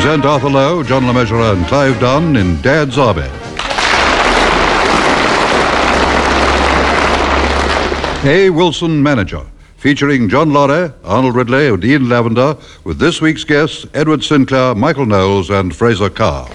present Arthur Lowe, John LeMessurier and Clive Dunn in Dad's Army. A. Wilson, Manager, featuring John Lorry, Arnold Ridley, and Ian Lavender, with this week's guests Edward Sinclair, Michael Knowles, and Fraser Carr.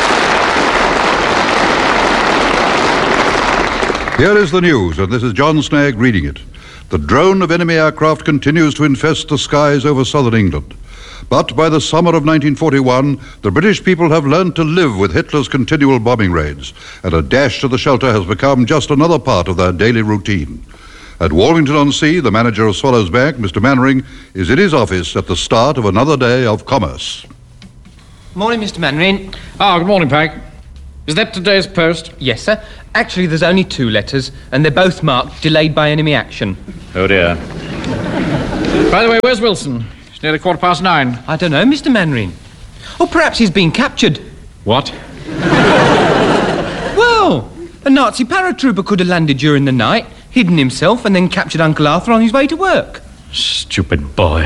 Here is the news, and this is John Snagg reading it. The drone of enemy aircraft continues to infest the skies over southern England. But by the summer of 1941, the British people have learned to live with Hitler's continual bombing raids, and a dash to the shelter has become just another part of their daily routine. At Walmington-on-Sea, the manager of Swallows Bank, Mr. Mannering, is in his office at the start of another day of commerce. Morning, Mr. Mannering. Good morning, Pike. Is that today's post? Yes, sir. Actually, there's only 2 letters, and they're both marked delayed by enemy action. Oh, dear. By the way, where's Wilson? It's nearly 9:15. I don't know, Mr. Mannering. Or perhaps he's been captured. What? Well, a Nazi paratrooper could have landed during the night, hidden himself, and then captured Uncle Arthur on his way to work. Stupid boy.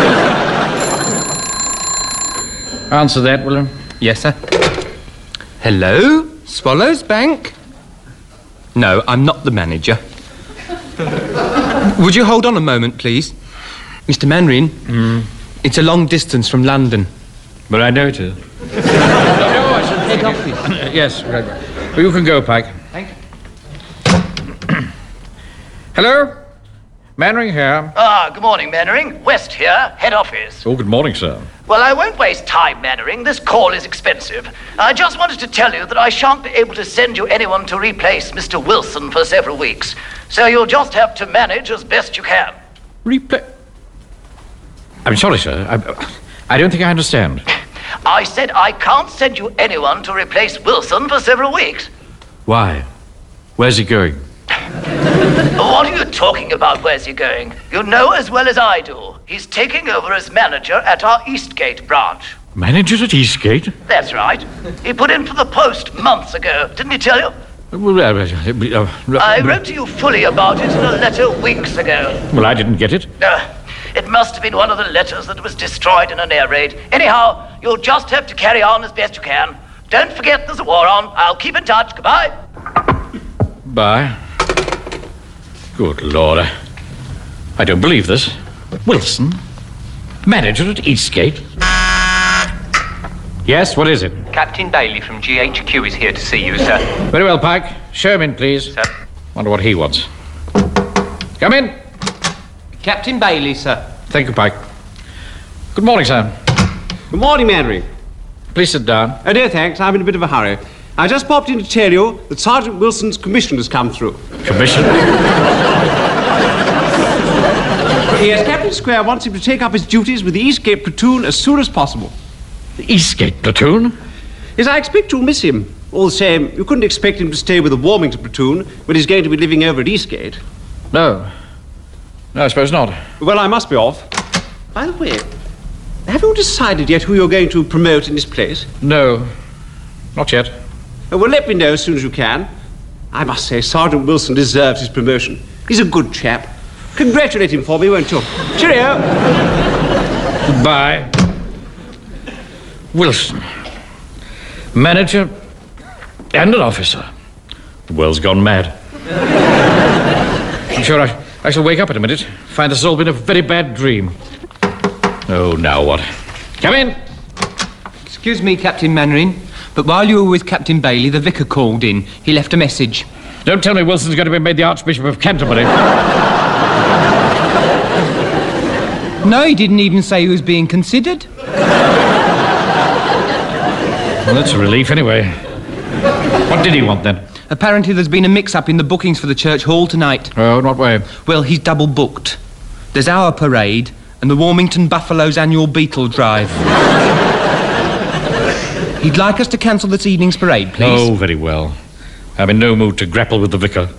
Answer that, will you? Yes, sir. Hello, Swallows Bank? No, I'm not the manager. Would you hold on a moment, please? Mr. Mannering, it's a long distance from London. But I know it is. Head office. Yes, right. Well, you can go, Pike. Thank you. Hello? Mannering here. Good morning, Mannering. West here, head office. Oh, good morning, sir. Well, I won't waste time, Mannering. This call is expensive. I just wanted to tell you that I shan't be able to send you anyone to replace Mr. Wilson for several weeks. So you'll just have to manage as best you can. I'm sorry, sir. I don't think I understand. I said I can't send you anyone to replace Wilson for several weeks. Why? Where's he going? What are you talking about, where's he going? You know as well as I do. He's taking over as manager at our Eastgate branch. Manager at Eastgate? That's right. He put in for the post months ago. Didn't he tell you? I wrote to you fully about it in a letter weeks ago. Well, I didn't get it. It must have been one of the letters that was destroyed in an air raid. Anyhow, you'll just have to carry on as best you can. Don't forget there's a war on. I'll keep in touch. Goodbye. Bye. Good Lord. I don't believe this. Wilson? Manager at Eastgate? Yes, what is it? Captain Bailey from GHQ is here to see you, sir. Very well, Pike. Show him in, please. Sir. Wonder what he wants. Come in. Captain Bailey, sir. Thank you, Pike. Good morning, sir. Good morning, Mannering. Please sit down. Oh, dear, thanks. I'm in a bit of a hurry. I just popped in to tell you that Sergeant Wilson's commission has come through. Commission? Yes, Captain Square wants him to take up his duties with the Eastgate platoon as soon as possible. The Eastgate platoon? Yes, I expect you'll miss him. All the same, you couldn't expect him to stay with the Warmington platoon when he's going to be living over at Eastgate. No. No, I suppose not. Well, I must be off. By the way, have you decided yet who you're going to promote in his place? No. Not yet. Well, let me know as soon as you can. I must say, Sergeant Wilson deserves his promotion. He's a good chap. Congratulate him for me, won't you? Cheerio. Goodbye. Wilson. Manager and an officer. The world's gone mad. I'm sure I shall wake up in a minute, find this has all been a very bad dream. Oh, now what? Come in. Excuse me, Captain Mannering, but while you were with Captain Bailey, the vicar called in. He left a message. Don't tell me Wilson's going to be made the Archbishop of Canterbury. No, he didn't even say he was being considered. Well, that's a relief anyway. What did he want then? Apparently there's been a mix-up in the bookings for the church hall tonight. Oh, in what way? Well, he's double booked. There's our parade and the Warmington Buffalo's annual Beetle Drive. He'd like us to cancel this evening's parade, please. Oh, very well. I'm in no mood to grapple with the vicar.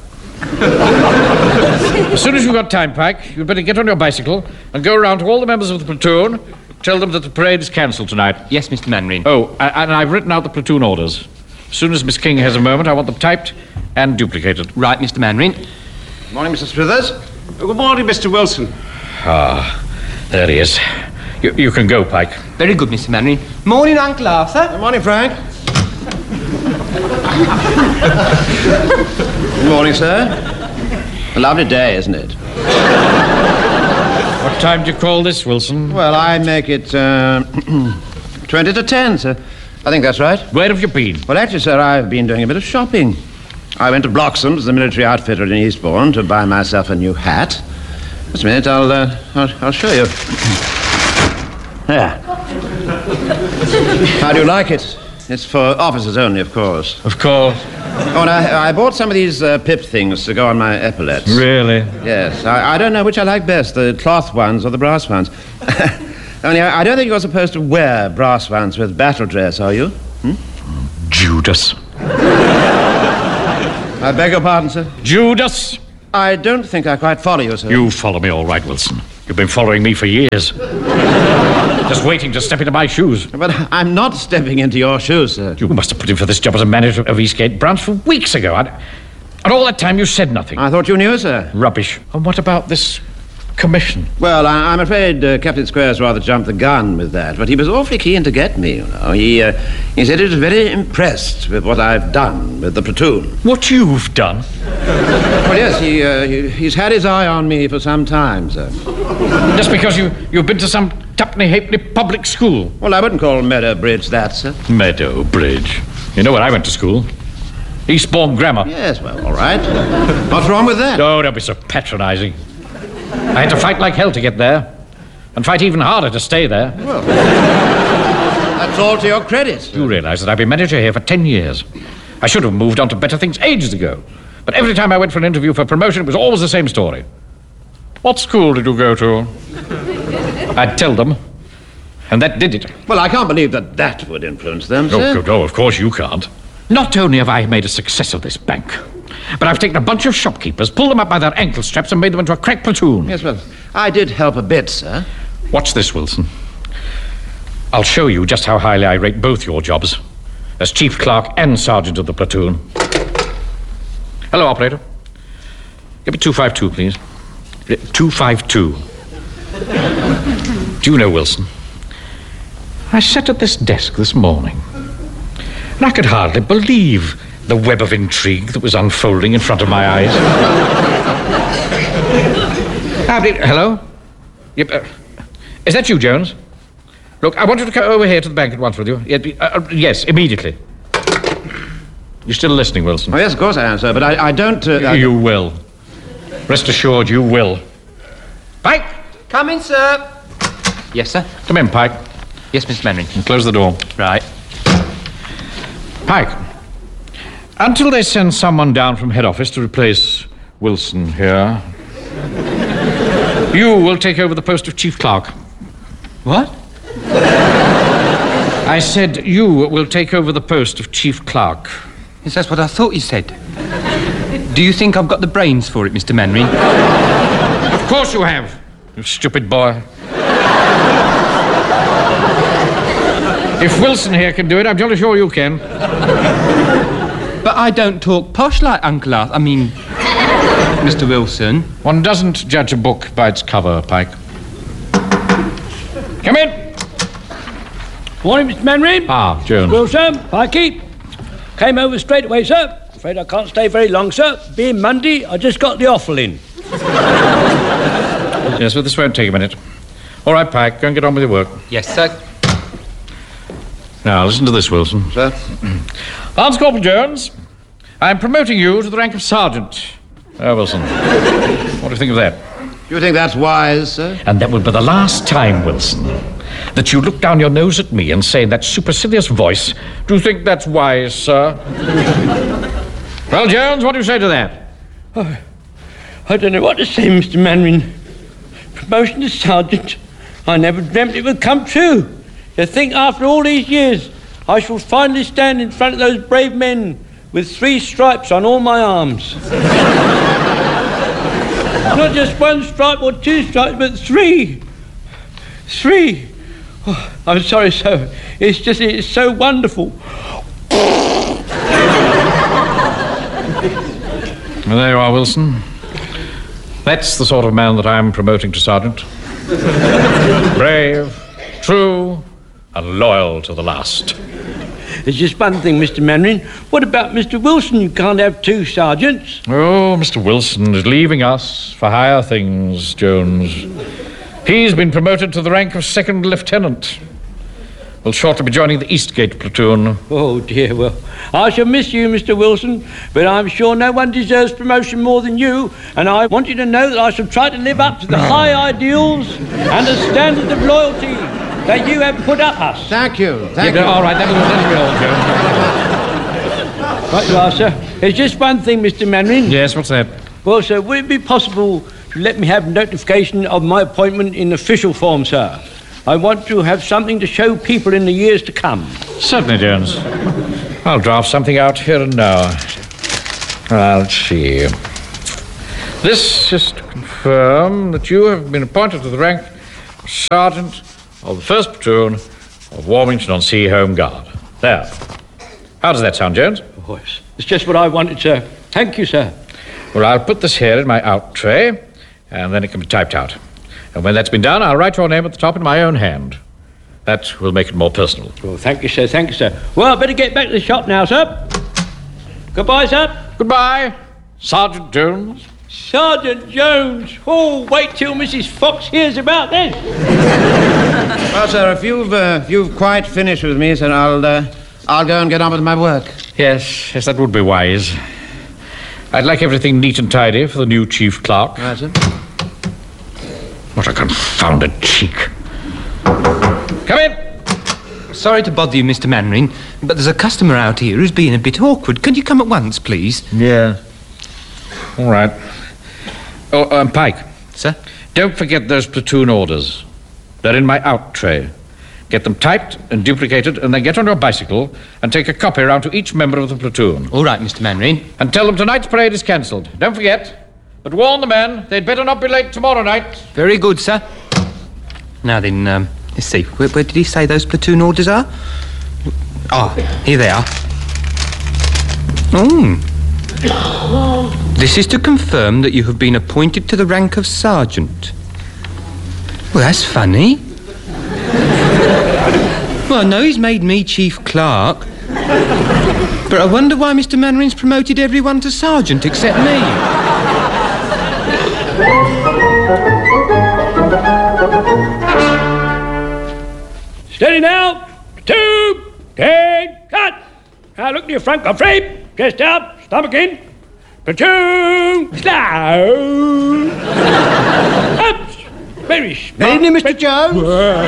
As soon as you've got time, Pike, you'd better get on your bicycle and go around to all the members of the platoon, tell them that the parade is cancelled tonight. Yes, Mr. Mannering. Oh, and I've written out the platoon orders. As soon as Miss King has a moment, I want them typed and duplicated. Right, Mr. Mannering. Good morning, Mr. Smithers. Good morning, Mr. Wilson. Ah, there he is. You can go, Pike. Very good, Mr. Mannering. Morning, Uncle Arthur. Good morning, Frank. Good morning, sir. A lovely day, isn't it? What time do you call this, Wilson? Well, I make it 20 to 10, sir. I think that's right. Where have you been? Well, actually, sir, I've been doing a bit of shopping. I went to Bloxham's, the military outfitter in Eastbourne, to buy myself a new hat. Just a minute, I'll show you. There. How do you like it? It's for officers only, of course. Of course. Oh, and I bought some of these pip things to go on my epaulets. Really? Yes. I don't know which I like best, the cloth ones or the brass ones. Only I don't think you're supposed to wear brass ones with battle dress, are you? Judas. I beg your pardon, sir? Judas! I don't think I quite follow you, sir. You follow me all right, Wilson. You've been following me for years. Just waiting to step into my shoes. But I'm not stepping into your shoes, sir. You must have put in for this job as a manager of Eastgate branch for weeks ago. And all that time you said nothing. I thought you knew, sir. Rubbish. And what about this commission? Well, I'm afraid Captain Squares rather jumped the gun with that, but he was awfully keen to get me, you know. He said he was very impressed with what I've done with the platoon. What you've done? Well, yes, he's had his eye on me for some time, sir. Just because you've been to some tuppenny-halfpenny public school? Well, I wouldn't call Meadow Bridge that, sir. Meadow Bridge. You know where I went to school? Eastbourne Grammar. Yes, well, all right. What's wrong with that? Oh, don't be so patronizing. I had to fight like hell to get there, and fight even harder to stay there. Well, that's all to your credit. You realize that I've been manager here for 10 years. I should have moved on to better things ages ago. But every time I went for an interview for promotion, it was always the same story. What school did you go to? I'd tell them, and that did it. Well, I can't believe that would influence them, sir. Oh, of course you can't. Not only have I made a success of this bank, but I've taken a bunch of shopkeepers, pulled them up by their ankle straps, and made them into a crack platoon. Yes, well, I did help a bit, sir. Watch this, Wilson. I'll show you just how highly I rate both your jobs as chief clerk and sergeant of the platoon. Hello, operator. Give me 252, please. 252. Do you know, Wilson, I sat at this desk this morning, and I could hardly believe the web of intrigue that was unfolding in front of my eyes. Hello? Yep, is that you, Jones? Look, I want you to come over here to the bank at once, will you? Yes, immediately. You still listening, Wilson? Oh, yes, of course I am, sir, but I don't... You will. Rest assured, you will. Pike! Come in, sir. Yes, sir. Come in, Pike. Yes, Mr. Mannering. And close the door. Right. Pike, until they send someone down from head office to replace Wilson here, you will take over the post of chief clerk. What? I said you will take over the post of chief clerk. Yes, that's what I thought you said. Do you think I've got the brains for it, Mr. Mannering? Of course you have, you stupid boy. If Wilson here can do it, I'm jolly sure you can. But I don't talk posh like Uncle Arthur. I mean, Mr. Wilson. One doesn't judge a book by its cover, Pike. Come in. Morning, Mr. Mannering. Ah, Jones. Well, sir, Pikey. Came over straight away, sir. Afraid I can't stay very long, sir. Being Monday, I just got the offal in. Yes, but this won't take a minute. All right, Pike, go and get on with your work. Yes, sir. Now, listen to this, Wilson. Sir? Lance Corporal Jones, I'm promoting you to the rank of sergeant. Wilson, what do you think of that? You think that's wise, sir? And that will be the last time, Wilson, that you look down your nose at me and say in that supercilious voice, do you think that's wise, sir? Well, Jones, what do you say to that? Oh, I don't know what to say, Mr. Mannering. Promotion to sergeant. I never dreamt it would come true. To think after all these years, I shall finally stand in front of those brave men with 3 stripes on all my arms. Not just 1 stripe or 2 stripes, but 3. 3. Oh, I'm sorry, sir. It's so wonderful. Well, there you are, Wilson. That's the sort of man that I'm promoting to sergeant. Brave, true and loyal to the last. There's just one thing, Mr. Mannering. What about Mr. Wilson? You can't have two sergeants. Oh, Mr. Wilson is leaving us for higher things, Jones. He's been promoted to the rank of second lieutenant. Will shortly be joining the Eastgate platoon. Oh, dear, well, I shall miss you, Mr. Wilson, but I'm sure no one deserves promotion more than you, and I want you to know that I shall try to live up to the high ideals and the standard of loyalty that you have put up us. Thank you. Thank you. All right, that'll be all, Jones. Right you are, sir. There's just one thing, Mr. Mannering. Yes, what's that? Well, sir, would it be possible to let me have notification of my appointment in official form, sir? I want to have something to show people in the years to come. Certainly, Jones. I'll draft something out here and now. Let's see. This is to confirm that you have been appointed to the rank of Sergeant of the 1st Platoon of Warmington-on-Sea Home Guard. There. How does that sound, Jones? Oh, it's just what I wanted, sir. Thank you, sir. Well, I'll put this here in my out tray, and then it can be typed out. And when that's been done, I'll write your name at the top in my own hand. That will make it more personal. Oh, thank you, sir. Thank you, sir. Well, I better get back to the shop now, sir. Goodbye, sir. Goodbye, Sergeant Jones. Sergeant Jones. Oh, wait till Mrs. Fox hears about this. Well, sir, if you've quite finished with me, sir, I'll go and get on with my work. Yes, that would be wise. I'd like everything neat and tidy for the new chief clerk. Right, sir. What a confounded cheek. Come in. Sorry to bother you, Mr. Mannering, but there's a customer out here who's being a bit awkward. Can you come at once, please? Yeah. All right. Oh, Pike. Sir? Don't forget those platoon orders. They're in my out tray. Get them typed and duplicated, and then get on your bicycle and take a copy around to each member of the platoon. All right, Mr. Mannering. And tell them tonight's parade is cancelled. Don't forget. But warn the men, they'd better not be late tomorrow night. Very good, sir. Now then, let's see. Where did he say those platoon orders are? Oh, here they are. This is to confirm that you have been appointed to the rank of sergeant. Well, that's funny. Well, I know he's made me chief clerk, but I wonder why Mr. Mannering's promoted everyone to sergeant except me. Steady now. 2, 10, cut. Now look to your front, Godfrey. Chest out, stomach in. Platoon, slow. Up. Very smart. Evening, Mr. Jones.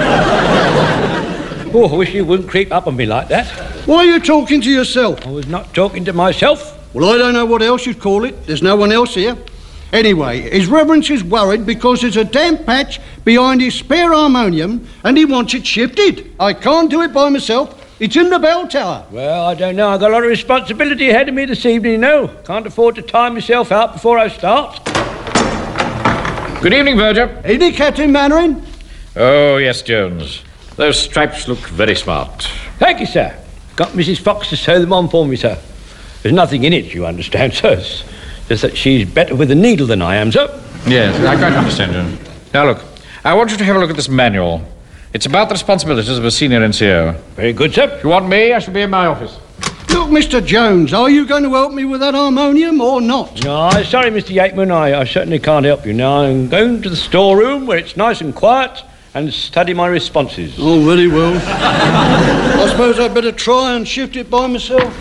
Oh, I wish you wouldn't creep up on me like that. Why are you talking to yourself? I was not talking to myself. Well, I don't know what else you'd call it. There's no one else here. Anyway, His Reverence is worried because there's a damp patch behind his spare harmonium and he wants it shifted. I can't do it by myself. It's in the bell tower. Well, I don't know. I've got a lot of responsibility ahead of me this evening, you know. Can't afford to time myself out before I start. Good evening, Verger. Evening, Captain Mannering. Oh, yes, Jones. Those stripes look very smart. Thank you, sir. Got Mrs. Fox to sew them on for me, sir. There's nothing in it, you understand, sir. It's just that she's better with a needle than I am, sir. Yes, I quite understand, Jones. Now, look, I want you to have a look at this manual. It's about the responsibilities of a senior NCO. Very good, sir. If you want me, I shall be in my office. Look, Mr. Jones, are you going to help me with that harmonium or not? No, sorry, Mr. Yateman, I certainly can't help you now. I'm going to the storeroom where it's nice and quiet and study my responses. Oh, very well. I suppose I'd better try and shift it by myself.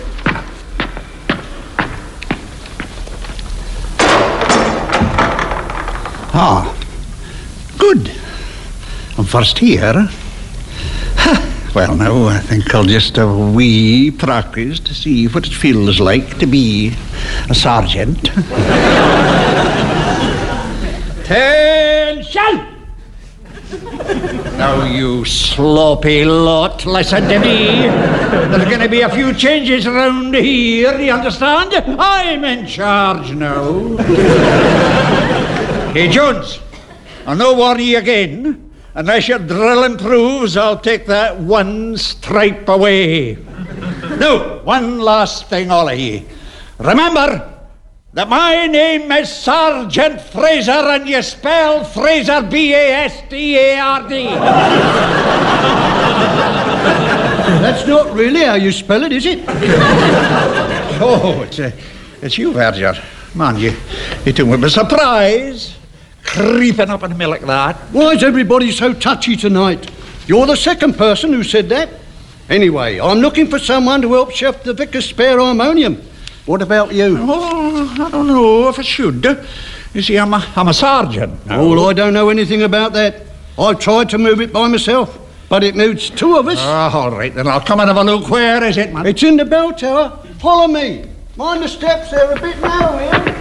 Ah, good. I'm first here. Well, now, I think I'll just have a wee practice to see what it feels like to be a sergeant. Attention! Now, you sloppy lot, listen to me. There's going to be a few changes around here, you understand? I'm in charge now. Hey, Jones, I'll no warn you again. Unless your drill improves, I'll take that one stripe away. Now, one last thing, all of ye. Remember, that my name is Sergeant Fraser, and you spell Fraser B-A-S-T-A-R-D. That's not really how you spell it, is it? Oh, it's you, Verger. Man, you took me by surprise, creeping up on me like that. Why is everybody so touchy tonight? You're the second person who said that. Anyway, I'm looking for someone to help chef the Vicar's spare harmonium. What about you? Oh, I don't know if I should. You see, I'm a sergeant now. Oh, well, I don't know anything about that. I've tried to move it by myself, but it needs two of us. All right, then I'll come and have a look. Where is it, man? It's in the bell tower. Follow me. Mind the steps, they're a bit narrow here.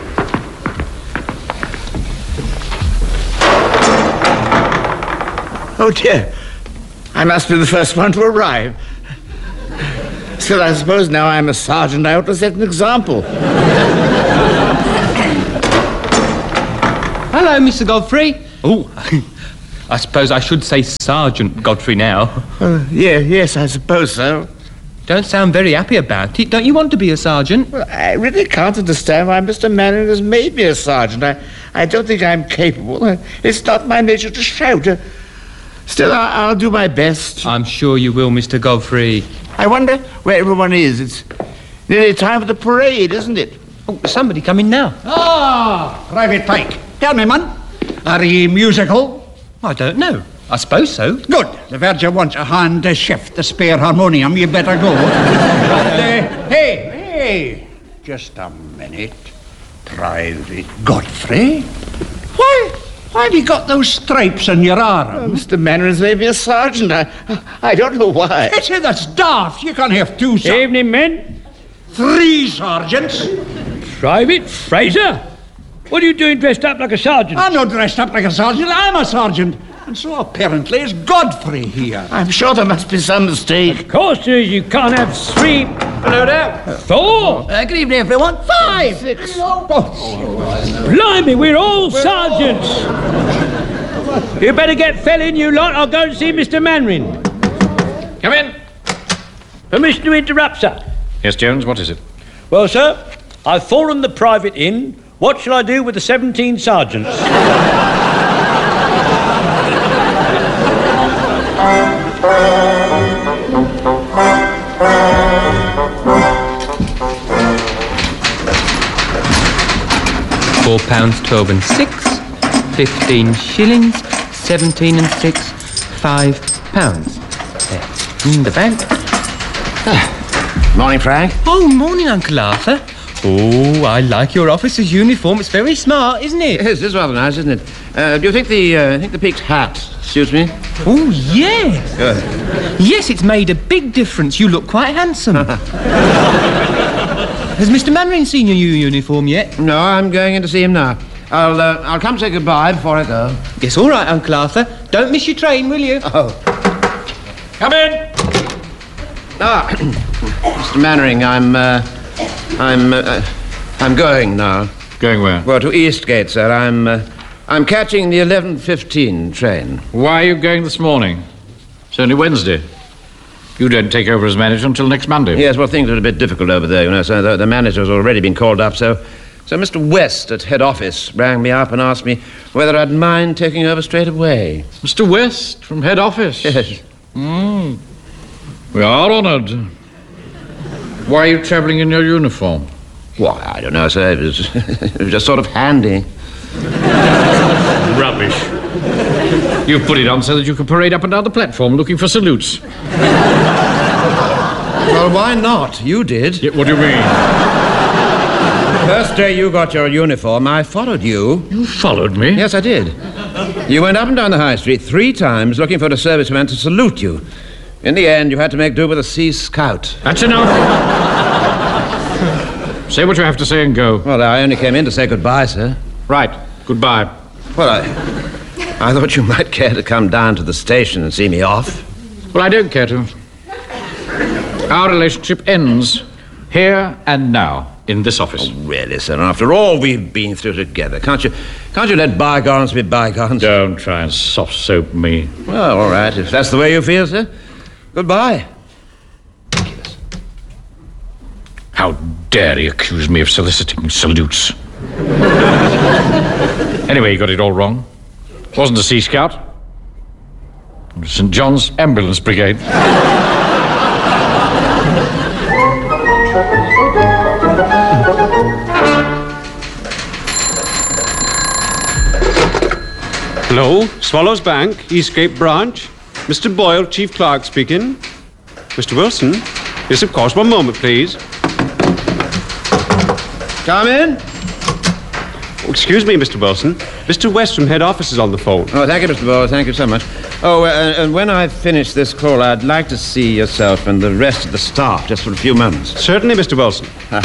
Oh, dear. I must be the first one to arrive. Still, I suppose now I'm a sergeant, I ought to set an example. Hello, Mr. Godfrey. Oh, I suppose I should say Sergeant Godfrey now. Yes, I suppose so. Don't sound very happy about it. Don't you want to be a sergeant? Well, I really can't understand why Mr. Mannering has made me a sergeant. I don't think I'm capable. It's not my nature to shout. Still, I'll do my best. I'm sure you will, Mr. Godfrey. I wonder where everyone is. It's nearly time for the parade, isn't it? Oh, somebody coming now. Ah, Private Pike. Tell me, man, are ye musical? I don't know. I suppose so. Good. The Verger wants a hand to shift the spare harmonium. You better go. Hey, just a minute. Private Godfrey? Why have you got those stripes on your arm? Mr. Mannering's made me a sergeant. I don't know why. That's daft. You can't have two sergeants. Evening, men. 3 sergeants. Private Fraser? What are you doing dressed up like a sergeant? I'm not dressed up like a sergeant. I'm a sergeant. And so apparently is Godfrey here. I'm sure there must be some mistake. Of course there is. You can't have 3. Hello there. 4. Good evening, everyone. 5. 6. Blimey, we're all sergeants. You better get fell in, you lot. I'll go and see Mr. Mannering. Come in. Permission to interrupt, sir. Yes, Jones, what is it? Well, sir, I've fallen the private in. What shall I do with the 17 sergeants? £4.12 and 6, 15 shillings, 17 and 6, £5. There, in the bank. Morning, Frank. Oh, morning, Uncle Arthur. Oh, I like your officer's uniform. It's very smart, isn't it? Yes, it's rather nice, isn't it? Do you think the peaked hat suits me? Oh, yes. Yes, it's made a big difference. You look quite handsome. Has Mr. Mannering seen your new uniform yet? No, I'm going in to see him now. I'll come say goodbye before I go. Yes, all right, Uncle Arthur. Don't miss your train, will you? Oh. Come in. Mr. Mannering, I'm going now. Going where? Well, to Eastgate, sir. I'm catching the 11:15 train. Why are you going this morning? It's only Wednesday. You don't take over as manager until next Monday. Yes, well, things are a bit difficult over there, you know, so the manager's already been called up, so Mr. West at head office rang me up and asked me whether I'd mind taking over straight away. Mr. West from head office? Yes. We are honoured. Why are you travelling in your uniform? Why, I don't know, sir. It was just sort of handy. Rubbish. You've put it on so that you can parade up and down the platform looking for salutes. Well, why not? You did. Yeah, what do you mean? First day you got your uniform, I followed you. You followed me? Yes, I did. You went up and down the high street 3 times looking for a serviceman to salute you. In the end, you had to make do with a Sea Scout. That's enough. Say what you have to say and go. Well, I only came in to say goodbye, sir. Right. Goodbye. Well, I thought you might care to come down to the station and see me off. Well, I don't care to. Our relationship ends here and now in this office. Oh, really, sir? After all we've been through together, can't you let bygones be bygones? Don't try and soft soap me. Well, all right, if that's the way you feel, sir. Goodbye. How dare he accuse me of soliciting salutes? Anyway, he got it all wrong. Wasn't a Sea Scout. It was St. John's Ambulance Brigade. Hello, Swallows Bank, Eastgate Branch. Mr. Boyle, Chief Clerk speaking. Mr. Wilson? Yes, of course. One moment, please. Come in. Oh, excuse me, Mr. Wilson. Mr. West from head office is on the phone. Oh, thank you, Mr. Boyle. Thank you so much. Oh, and when I finish this call, I'd like to see yourself and the rest of the staff just for a few moments. Certainly, Mr. Wilson.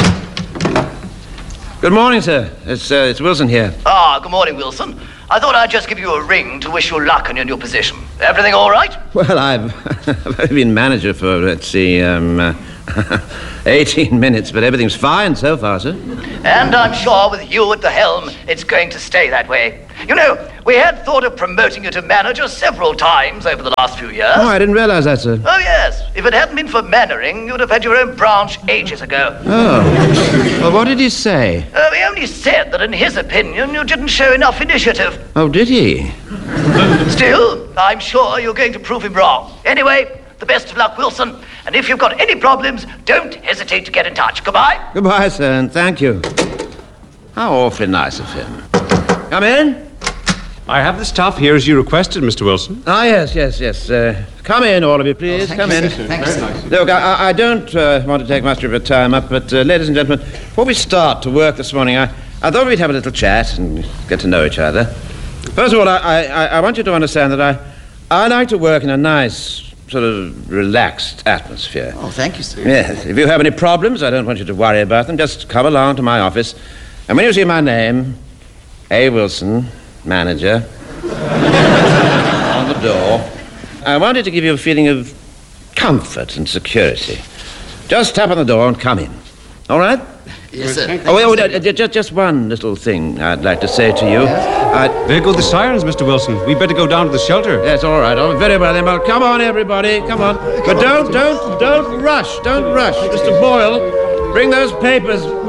Good morning, sir. It's Wilson here. Ah, good morning, Wilson. I thought I'd just give you a ring to wish you luck in your new position. Everything all right? Well, I've been manager for, let's see, 18 minutes, but everything's fine so far, sir. And I'm sure with you at the helm, it's going to stay that way. You know, we had thought of promoting you to manager several times over the last few years. Oh, I didn't realize that, sir. Oh, yes. If it hadn't been for Mannering, you'd have had your own branch ages ago. Oh. Well, what did he say? He only said that in his opinion, you didn't show enough initiative. Oh, did he? Still, I'm sure you're going to prove him wrong. Anyway, the best of luck, Wilson. And if you've got any problems, don't hesitate to get in touch. Goodbye. Goodbye, sir, and thank you. How awfully nice of him. Come in. I have the staff here as you requested, Mr. Wilson. Ah, yes. Come in, all of you, please. Come in. Thanks. Look, I don't want to take much of your time up, but ladies and gentlemen, before we start to work this morning, I thought we'd have a little chat and get to know each other. First of all, I want you to understand that I like to work in a nice, sort of relaxed atmosphere. Oh, thank you, sir. Yes, if you have any problems, I don't want you to worry about them. Just come along to my office, and when you see my name, A. Wilson, manager, on the door, I wanted to give you a feeling of comfort and security. Just tap on the door and come in. All right? Yes, sir. Just one little thing I'd like to say to you. There go the sirens, Mr. Wilson. We better go down to the shelter. Yes, all right. Oh, very well then. Well, come on, everybody. Come on. But don't rush. Don't rush. Mr. Boyle, bring those papers